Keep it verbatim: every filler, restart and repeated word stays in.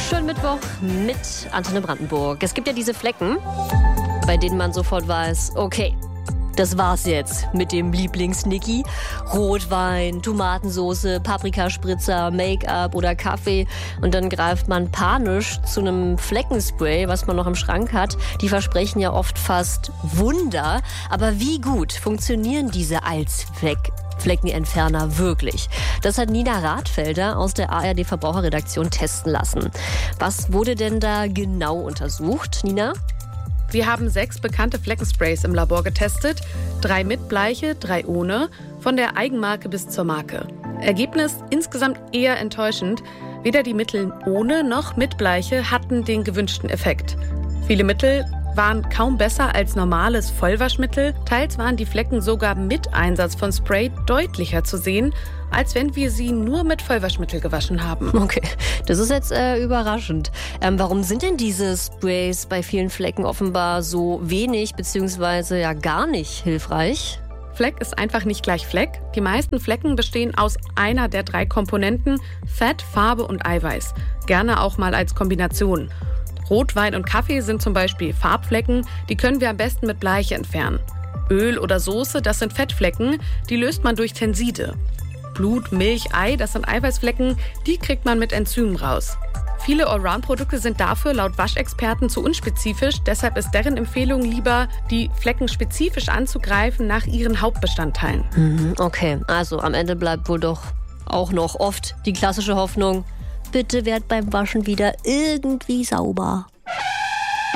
Schönen Mittwoch mit Antenne Brandenburg. Es gibt ja diese Flecken, bei denen man sofort weiß, okay, das war's jetzt mit dem Lieblings-Niki. Rotwein, Tomatensoße, Paprikaspritzer, Make-up oder Kaffee. Und dann greift man panisch zu einem Fleckenspray, was man noch im Schrank hat. Die versprechen ja oft fast Wunder. Aber wie gut funktionieren diese Alzfleck? Fleckenentferner wirklich. Das hat Nina Rathfelder aus der A R D-Verbraucherredaktion testen lassen. Was wurde denn da genau untersucht, Nina? Wir haben sechs bekannte Fleckensprays im Labor getestet. Drei mit Bleiche, drei ohne, von der Eigenmarke bis zur Marke. Ergebnis insgesamt eher enttäuschend. Weder die Mittel ohne noch mit Bleiche hatten den gewünschten Effekt. Viele Mittel waren kaum besser als normales Vollwaschmittel. Teils waren die Flecken sogar mit Einsatz von Spray deutlicher zu sehen, als wenn wir sie nur mit Vollwaschmittel gewaschen haben. Okay, das ist jetzt äh, überraschend. Ähm, warum sind denn diese Sprays bei vielen Flecken offenbar so wenig bzw. ja gar nicht hilfreich? Fleck ist einfach nicht gleich Fleck. Die meisten Flecken bestehen aus einer der drei Komponenten Fett, Farbe und Eiweiß. Gerne auch mal als Kombination. Rotwein und Kaffee sind zum Beispiel Farbflecken, die können wir am besten mit Bleiche entfernen. Öl oder Soße, das sind Fettflecken, die löst man durch Tenside. Blut, Milch, Ei, das sind Eiweißflecken, die kriegt man mit Enzymen raus. Viele Allround-Produkte sind dafür laut Waschexperten zu unspezifisch, deshalb ist deren Empfehlung lieber, die Flecken spezifisch anzugreifen nach ihren Hauptbestandteilen. Mhm, okay, also am Ende bleibt wohl doch auch noch oft die klassische Hoffnung, bitte werd beim Waschen wieder irgendwie sauber.